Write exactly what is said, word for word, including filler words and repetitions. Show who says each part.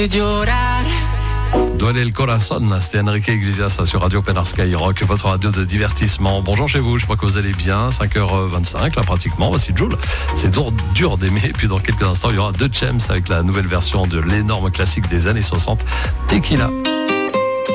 Speaker 1: Duele el corazón, c'était Enrique Iglesias sur Radio Pénard Skyrock, votre radio de divertissement. Bonjour chez vous, je crois que vous allez bien, cinq heures vingt-cinq là pratiquement, voici Jul. C'est dur, dur d'aimer, et puis dans quelques instants il y aura deux Chems avec la nouvelle version de l'énorme classique des années soixante, Tequila.